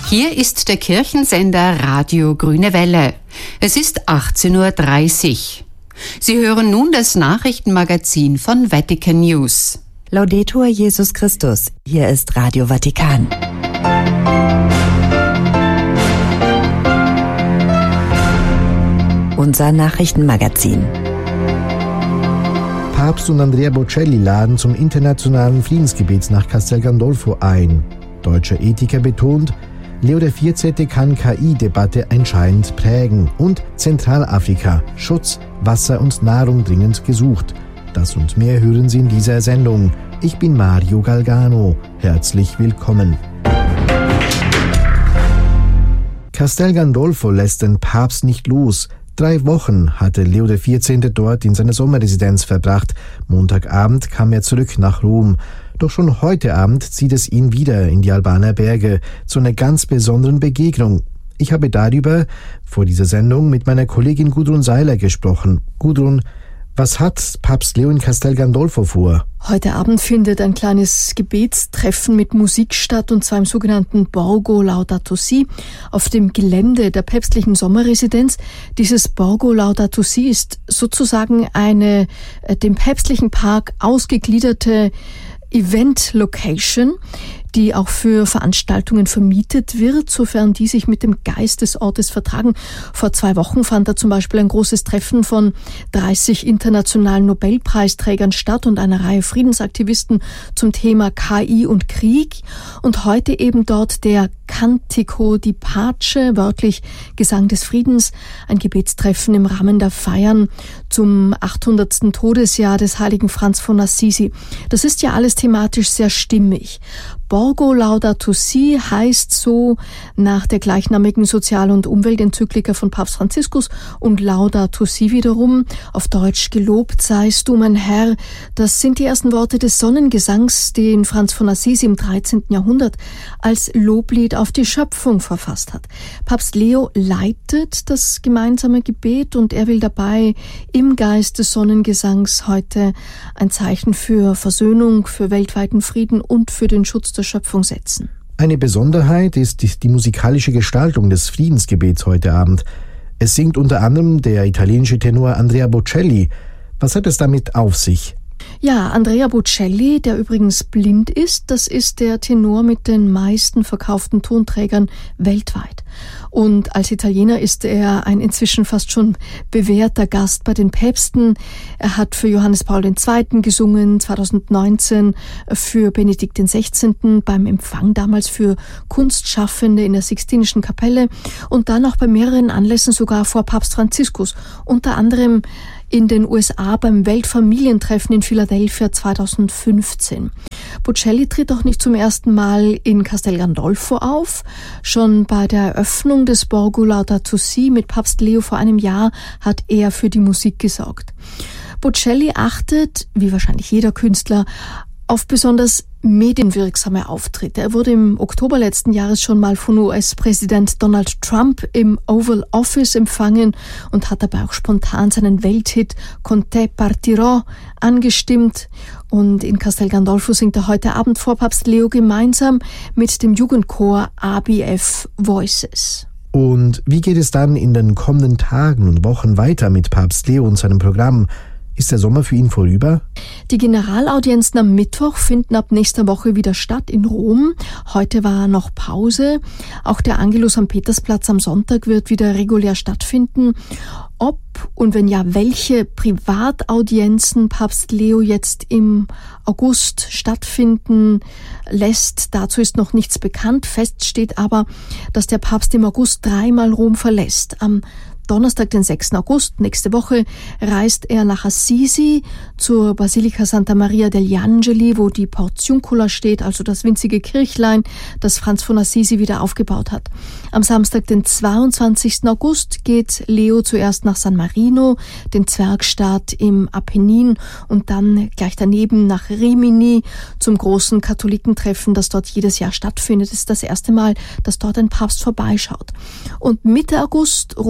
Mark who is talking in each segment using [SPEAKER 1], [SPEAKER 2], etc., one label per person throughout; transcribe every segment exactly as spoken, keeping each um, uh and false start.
[SPEAKER 1] Hier ist der Kirchensender Radio Grüne Welle. Es ist achtzehn Uhr dreißig. Sie hören nun das Nachrichtenmagazin von Vatican News.
[SPEAKER 2] Laudetur Jesus Christus. Hier ist Radio Vatikan. Unser Nachrichtenmagazin.
[SPEAKER 3] Papst und Andrea Bocelli laden zum internationalen Friedensgebet nach Castel Gandolfo ein. Deutscher Ethiker betont, Leo der vierzehnte kann K I-Debatte entscheidend prägen. Und Zentralafrika, Schutz, Wasser und Nahrung dringend gesucht. Das und mehr hören Sie in dieser Sendung. Ich bin Mario Galgano. Herzlich willkommen. Castel Gandolfo lässt den Papst nicht los. Drei Wochen hatte Leo der vierzehnte dort in seiner Sommerresidenz verbracht. Montagabend kam er zurück nach Rom. Doch schon heute Abend zieht es ihn wieder in die Albaner Berge zu einer ganz besonderen Begegnung. Ich habe darüber vor dieser Sendung mit meiner Kollegin Gudrun Seiler gesprochen. Gudrun, was hat Papst Leo in Castel Gandolfo vor?
[SPEAKER 4] Heute Abend findet ein kleines Gebetstreffen mit Musik statt, und zwar im sogenannten Borgo Laudato Si auf dem Gelände der päpstlichen Sommerresidenz. Dieses Borgo Laudato Si ist sozusagen eine äh, dem päpstlichen Park ausgegliederte Event-Location, die auch für Veranstaltungen vermietet wird, sofern die sich mit dem Geist des Ortes vertragen. Vor zwei Wochen fand da zum Beispiel ein großes Treffen von dreißig internationalen Nobelpreisträgern statt und einer Reihe Friedensaktivisten zum Thema K I und Krieg. Und heute eben dort der Cantico di Pace, wörtlich Gesang des Friedens, ein Gebetstreffen im Rahmen der Feiern zum achthundertsten Todesjahr des heiligen Franz von Assisi. Das ist ja alles thematisch sehr stimmig. Borgo Laudato Si heißt so nach der gleichnamigen Sozial- und Umweltenzyklika von Papst Franziskus, und Laudato Si wiederum, auf Deutsch gelobt seist du, mein Herr. Das sind die ersten Worte des Sonnengesangs, den Franz von Assisi im dreizehnten Jahrhundert als Loblied auf die Schöpfung verfasst hat. Papst Leo leitet das gemeinsame Gebet, und er will dabei im Geist des Sonnengesangs heute ein Zeichen für Versöhnung, für weltweiten Frieden und für den Schutz der Schöpfung setzen.
[SPEAKER 3] Eine Besonderheit ist die, die musikalische Gestaltung des Friedensgebets heute Abend. Es singt unter anderem der italienische Tenor Andrea Bocelli. Was hat es damit auf sich?
[SPEAKER 4] Ja, Andrea Bocelli, der übrigens blind ist, das ist der Tenor mit den meisten verkauften Tonträgern weltweit. Und als Italiener ist er ein inzwischen fast schon bewährter Gast bei den Päpsten. Er hat für Johannes Paul der Zweite gesungen, zweitausendneunzehn für Benedikt der Sechzehnte beim Empfang damals für Kunstschaffende in der Sixtinischen Kapelle und dann auch bei mehreren Anlässen sogar vor Papst Franziskus, unter anderem in den U S A beim Weltfamilientreffen in Philadelphia zweitausendfünfzehn. Bocelli tritt auch nicht zum ersten Mal in Castel Gandolfo auf. Schon bei der Eröffnung des Borgo Laudato Si mit Papst Leo vor einem Jahr hat er für die Musik gesorgt. Bocelli achtet, wie wahrscheinlich jeder Künstler, auf besonders medienwirksame Auftritte. Er wurde im Oktober letzten Jahres schon mal von U S-Präsident Donald Trump im Oval Office empfangen und hat dabei auch spontan seinen Welthit Con te partirò angestimmt. Und in Castel Gandolfo singt er heute Abend vor Papst Leo gemeinsam mit dem Jugendchor A B F Voices.
[SPEAKER 3] Und wie geht es dann in den kommenden Tagen und Wochen weiter mit Papst Leo und seinem Programm? Ist der Sommer für ihn vorüber?
[SPEAKER 4] Die Generalaudienzen am Mittwoch finden ab nächster Woche wieder statt in Rom. Heute war noch Pause. Auch der Angelus am Petersplatz am Sonntag wird wieder regulär stattfinden. Ob und wenn ja, welche Privataudienzen Papst Leo jetzt im August stattfinden lässt, dazu ist noch nichts bekannt. Fest steht aber, dass der Papst im August dreimal Rom verlässt. Am Donnerstag, den sechsten August, nächste Woche, reist er nach Assisi zur Basilika Santa Maria degli Angeli, wo die Portiuncula steht, also das winzige Kirchlein, das Franz von Assisi wieder aufgebaut hat. Am Samstag, den zweiundzwanzigsten August, geht Leo zuerst nach San Marino, den Zwergstaat im Apennin, und dann gleich daneben nach Rimini zum großen Katholikentreffen, das dort jedes Jahr stattfindet. Es ist das erste Mal, dass dort ein Papst vorbeischaut. Und Mitte August, rund um den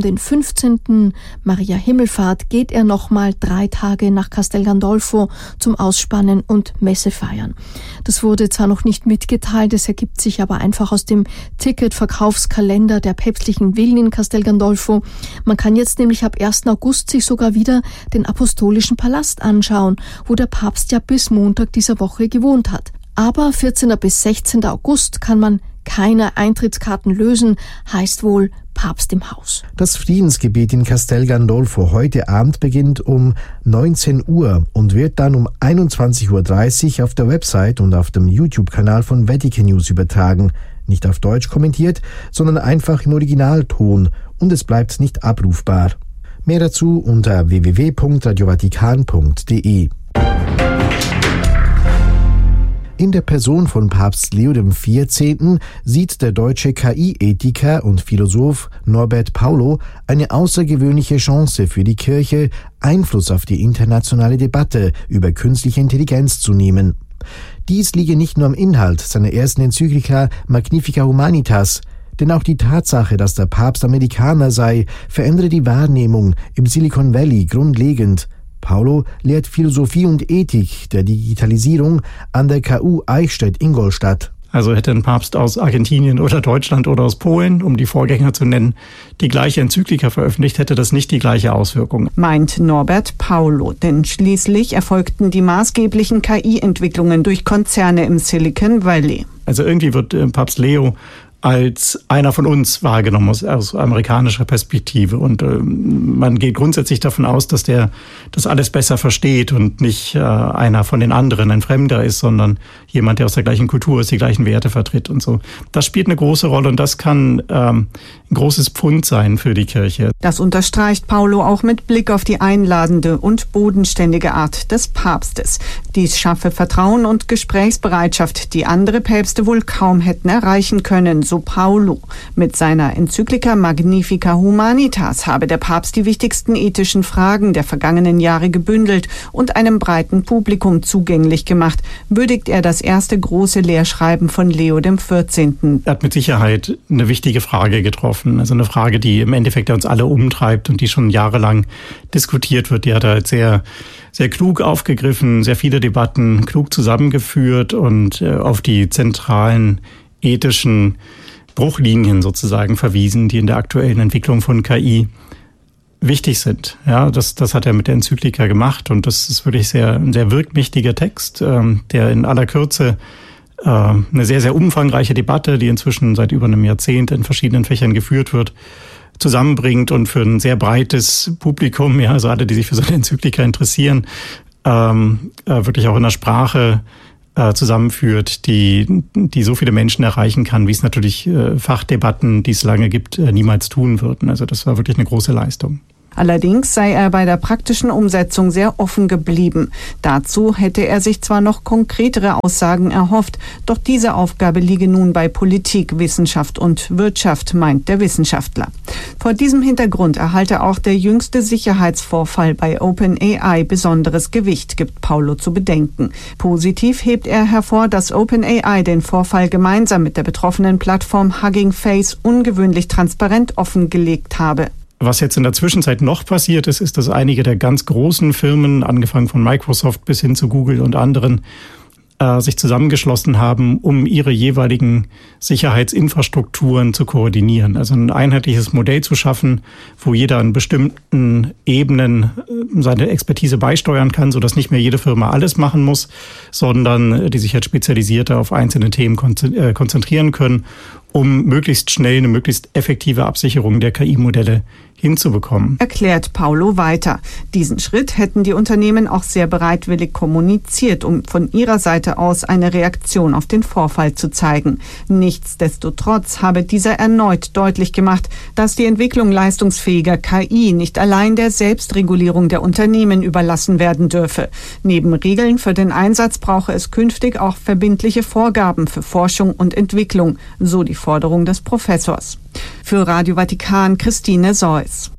[SPEAKER 4] den fünfzehnten Maria Himmelfahrt geht er nochmal drei Tage nach Castel Gandolfo zum Ausspannen und Messe feiern. Das wurde zwar noch nicht mitgeteilt, es ergibt sich aber einfach aus dem Ticketverkaufskalender der päpstlichen Villen in Castel Gandolfo. Man kann jetzt nämlich ab ersten August sich sogar wieder den Apostolischen Palast anschauen, wo der Papst ja bis Montag dieser Woche gewohnt hat. Aber vierzehnten bis sechzehnten August kann man keine Eintrittskarten lösen, heißt wohl Papst im Haus.
[SPEAKER 3] Das Friedensgebet in Castel Gandolfo heute Abend beginnt um neunzehn Uhr und wird dann um einundzwanzig Uhr dreißig auf der Website und auf dem YouTube-Kanal von Vatican News übertragen. Nicht auf Deutsch kommentiert, sondern einfach im Originalton und es bleibt nicht abrufbar. Mehr dazu unter w w w punkt radio vatikan punkt d e. In der Person von Papst Leo der vierzehnten sieht der deutsche K I-Ethiker und Philosoph Norbert Paulo eine außergewöhnliche Chance für die Kirche, Einfluss auf die internationale Debatte über künstliche Intelligenz zu nehmen. Dies liege nicht nur am Inhalt seiner ersten Enzyklika Magnificat Humanitas, denn auch die Tatsache, dass der Papst Amerikaner sei, verändere die Wahrnehmung im Silicon Valley grundlegend. Paulo lehrt Philosophie und Ethik der Digitalisierung an der K U Eichstätt-Ingolstadt.
[SPEAKER 5] Also hätte ein Papst aus Argentinien oder Deutschland oder aus Polen, um die Vorgänger zu nennen, die gleiche Enzyklika veröffentlicht, hätte das nicht die gleiche Auswirkung.
[SPEAKER 6] Meint Norbert Paulo, denn schließlich erfolgten die maßgeblichen K I-Entwicklungen durch Konzerne im Silicon Valley.
[SPEAKER 5] Also irgendwie wird äh, Papst Leo als einer von uns wahrgenommen aus, aus amerikanischer Perspektive. Und äh, man geht grundsätzlich davon aus, dass der das alles besser versteht und nicht äh, einer von den anderen, ein Fremder ist, sondern jemand, der aus der gleichen Kultur ist, die gleichen Werte vertritt und so. Das spielt eine große Rolle und das kann ähm, ein großes Pfund sein für die Kirche.
[SPEAKER 6] Das unterstreicht Paulo auch mit Blick auf die einladende und bodenständige Art des Papstes. Dies schaffe Vertrauen und Gesprächsbereitschaft, die andere Päpste wohl kaum hätten erreichen können, so Paulo. Mit seiner Enzyklika Magnificat Humanitas habe der Papst die wichtigsten ethischen Fragen der vergangenen Jahre gebündelt und einem breiten Publikum zugänglich gemacht, würdigt er das erste große Lehrschreiben von Leo der vierzehnten.
[SPEAKER 5] Er hat mit Sicherheit eine wichtige Frage getroffen, also eine Frage, die im Endeffekt uns alle umtreibt und die schon jahrelang diskutiert wird. Die hat er halt sehr, sehr klug aufgegriffen, sehr viele Debatten klug zusammengeführt und äh, auf die zentralen ethischen Bruchlinien sozusagen verwiesen, die in der aktuellen Entwicklung von K I wichtig sind. Ja, das, das hat er mit der Enzyklika gemacht und das ist wirklich sehr, ein sehr wirkmächtiger Text, ähm, der in aller Kürze äh, eine sehr, sehr umfangreiche Debatte, die inzwischen seit über einem Jahrzehnt in verschiedenen Fächern geführt wird, zusammenbringt und für ein sehr breites Publikum, ja, also alle, die sich für so eine Enzyklika interessieren, ähm, äh, wirklich auch in der Sprache zusammenführt, die die so viele Menschen erreichen kann, wie es natürlich äh, Fachdebatten, die es lange gibt, äh, niemals tun würden. Also das war wirklich eine große Leistung.
[SPEAKER 6] Allerdings sei er bei der praktischen Umsetzung sehr offen geblieben. Dazu hätte er sich zwar noch konkretere Aussagen erhofft, doch diese Aufgabe liege nun bei Politik, Wissenschaft und Wirtschaft, meint der Wissenschaftler. Vor diesem Hintergrund erhalte auch der jüngste Sicherheitsvorfall bei OpenAI besonderes Gewicht, gibt Paulo zu bedenken. Positiv hebt er hervor, dass OpenAI den Vorfall gemeinsam mit der betroffenen Plattform Hugging Face ungewöhnlich transparent offengelegt habe.
[SPEAKER 5] Was jetzt in der Zwischenzeit noch passiert ist, ist, dass einige der ganz großen Firmen, angefangen von Microsoft bis hin zu Google und anderen, äh, sich zusammengeschlossen haben, um ihre jeweiligen Sicherheitsinfrastrukturen zu koordinieren. Also ein einheitliches Modell zu schaffen, wo jeder an bestimmten Ebenen seine Expertise beisteuern kann, sodass nicht mehr jede Firma alles machen muss, sondern die sich jetzt spezialisierter auf einzelne Themen konzentrieren können, um möglichst schnell eine möglichst effektive Absicherung der K I-Modelle hinzubekommen.
[SPEAKER 6] Erklärt Paulo weiter. Diesen Schritt hätten die Unternehmen auch sehr bereitwillig kommuniziert, um von ihrer Seite aus eine Reaktion auf den Vorfall zu zeigen. Nichtsdestotrotz habe dieser erneut deutlich gemacht, dass die Entwicklung leistungsfähiger K I nicht allein der Selbstregulierung der Unternehmen überlassen werden dürfe. Neben Regeln für den Einsatz brauche es künftig auch verbindliche Vorgaben für Forschung und Entwicklung, so die Forderung des Professors. Für Radio Vatikan Christine Seuss.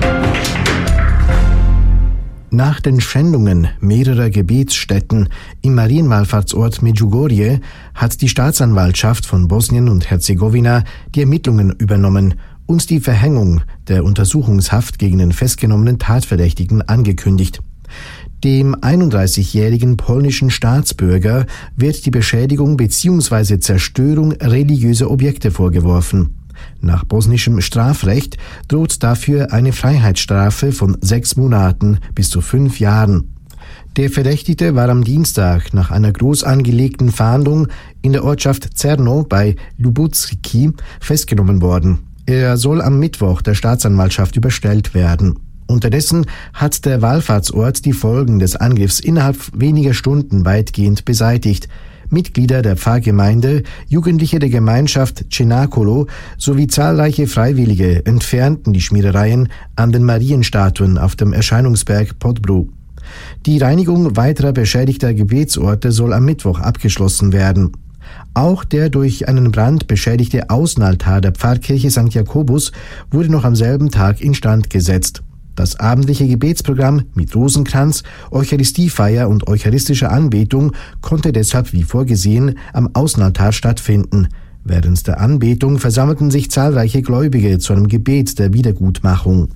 [SPEAKER 3] Nach den Schändungen mehrerer Gebetsstätten im Marienwallfahrtsort Medjugorje hat die Staatsanwaltschaft von Bosnien und Herzegowina die Ermittlungen übernommen und die Verhängung der Untersuchungshaft gegen den festgenommenen Tatverdächtigen angekündigt. Dem einunddreißigjährigen polnischen Staatsbürger wird die Beschädigung bzw. Zerstörung religiöser Objekte vorgeworfen. Nach bosnischem Strafrecht droht dafür eine Freiheitsstrafe von sechs Monaten bis zu fünf Jahren. Der Verdächtigte war am Dienstag nach einer groß angelegten Fahndung in der Ortschaft Zerno bei Lubusky festgenommen worden. Er soll am Mittwoch der Staatsanwaltschaft überstellt werden. Unterdessen hat der Wallfahrtsort die Folgen des Angriffs innerhalb weniger Stunden weitgehend beseitigt. Mitglieder der Pfarrgemeinde, Jugendliche der Gemeinschaft Cenacolo sowie zahlreiche Freiwillige entfernten die Schmierereien an den Marienstatuen auf dem Erscheinungsberg Podbrú. Die Reinigung weiterer beschädigter Gebetsorte soll am Mittwoch abgeschlossen werden. Auch der durch einen Brand beschädigte Außenaltar der Pfarrkirche Sankt Jakobus wurde noch am selben Tag instand gesetzt. Das abendliche Gebetsprogramm mit Rosenkranz, Eucharistiefeier und eucharistischer Anbetung konnte deshalb wie vorgesehen am Außenaltar stattfinden. Während der Anbetung versammelten sich zahlreiche Gläubige zu einem Gebet der Wiedergutmachung.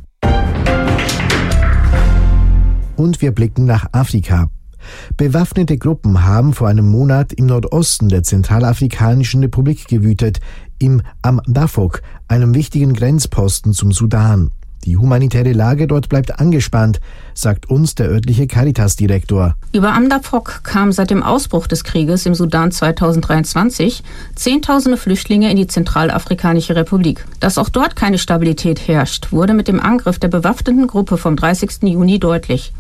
[SPEAKER 3] Und wir blicken nach Afrika. Bewaffnete Gruppen haben vor einem Monat im Nordosten der Zentralafrikanischen Republik gewütet, im Am-Dafok, einem wichtigen Grenzposten zum Sudan. Die humanitäre Lage dort bleibt angespannt, sagt uns der örtliche Caritas-Direktor.
[SPEAKER 7] Über Am-Dafok kamen seit dem Ausbruch des Krieges im Sudan zweitausenddreiundzwanzig Zehntausende Flüchtlinge in die Zentralafrikanische Republik. Dass auch dort keine Stabilität herrscht, wurde mit dem Angriff der bewaffneten Gruppe vom dreißigsten Juni deutlich.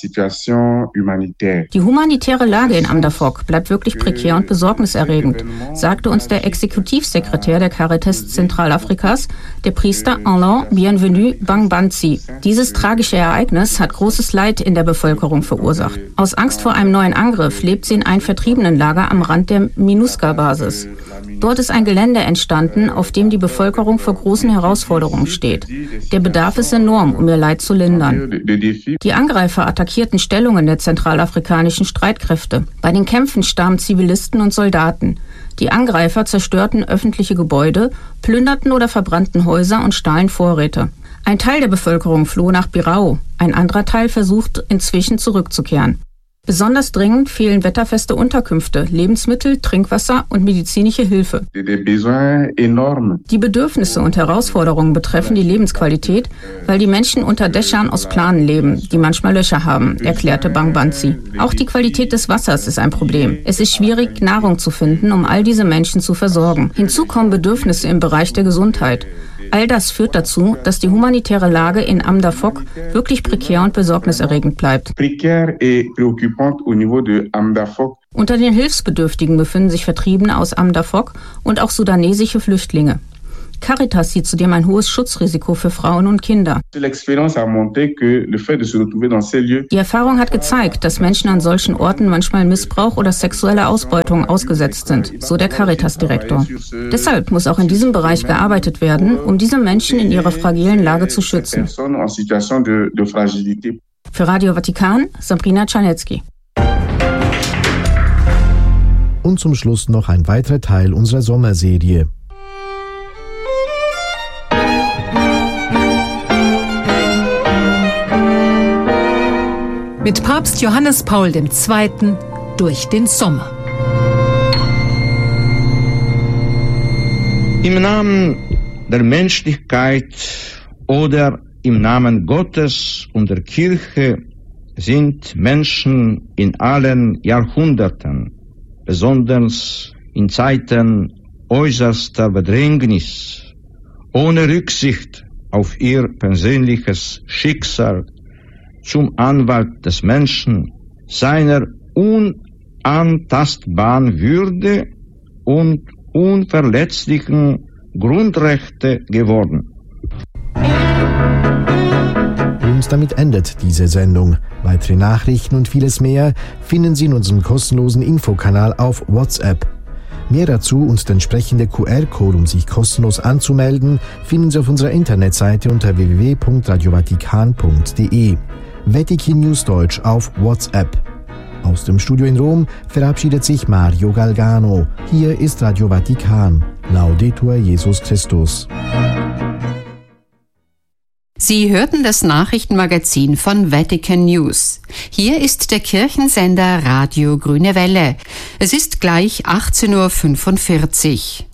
[SPEAKER 7] Die humanitäre Lage in Am-Dafok bleibt wirklich prekär und besorgniserregend, sagte uns der Exekutivsekretär der Caritas Zentralafrikas, der Priester Alain Bienvenu Bangbanzi. Dieses tragische Ereignis hat großes Leid in der Bevölkerung verursacht. Aus Angst vor einem neuen Angriff lebt sie in einem Vertriebenenlager am Rand der MINUSCA-Basis. Dort ist ein Gelände entstanden, auf dem die Bevölkerung vor großen Herausforderungen steht. Der Bedarf ist enorm, um ihr Leid zu lindern. Die Angreifer attackierten Stellungen der zentralafrikanischen Streitkräfte. Bei den Kämpfen starben Zivilisten und Soldaten. Die Angreifer zerstörten öffentliche Gebäude, plünderten oder verbrannten Häuser und stahlen Vorräte. Ein Teil der Bevölkerung floh nach Birao, ein anderer Teil versucht inzwischen zurückzukehren. Besonders dringend fehlen wetterfeste Unterkünfte, Lebensmittel, Trinkwasser und medizinische Hilfe. Die Bedürfnisse und Herausforderungen betreffen die Lebensqualität, weil die Menschen unter Dächern aus Planen leben, die manchmal Löcher haben, erklärte Bangbanzi. Auch die Qualität des Wassers ist ein Problem. Es ist schwierig, Nahrung zu finden, um all diese Menschen zu versorgen. Hinzu kommen Bedürfnisse im Bereich der Gesundheit. All das führt dazu, dass die humanitäre Lage in Am-Dafok wirklich prekär und besorgniserregend bleibt. Unter den Hilfsbedürftigen befinden sich Vertriebene aus Am-Dafok und auch sudanesische Flüchtlinge. Caritas sieht zudem ein hohes Schutzrisiko für Frauen und Kinder. Die Erfahrung hat gezeigt, dass Menschen an solchen Orten manchmal Missbrauch oder sexuelle Ausbeutung ausgesetzt sind, so der Caritas-Direktor. Deshalb muss auch in diesem Bereich gearbeitet werden, um diese Menschen in ihrer fragilen Lage zu schützen. Für Radio Vatikan, Sabrina Czarnecki.
[SPEAKER 3] Und zum Schluss noch ein weiterer Teil unserer Sommerserie.
[SPEAKER 8] Mit Papst Johannes Paul der Zweite. durch den Sommer.
[SPEAKER 9] Im Namen der Menschlichkeit oder im Namen Gottes und der Kirche sind Menschen in allen Jahrhunderten, besonders in Zeiten äußerster Bedrängnis, ohne Rücksicht auf ihr persönliches Schicksal, zum Anwalt des Menschen, seiner unantastbaren Würde und unverletzlichen Grundrechte geworden.
[SPEAKER 3] Und damit endet diese Sendung. Weitere Nachrichten und vieles mehr finden Sie in unserem kostenlosen Infokanal auf WhatsApp. Mehr dazu und der entsprechende Q R-Code, um sich kostenlos anzumelden, finden Sie auf unserer Internetseite unter w w w punkt radio vatikan punkt d e. Vatikan News Deutsch auf WhatsApp. Aus dem Studio in Rom verabschiedet sich Mario Galgano. Hier ist Radio Vatikan. Laudetur Jesus Christus.
[SPEAKER 1] Sie hörten das Nachrichtenmagazin von Vatican News. Hier ist der Kirchensender Radio Grüne Welle. Es ist gleich achtzehn Uhr fünfundvierzig.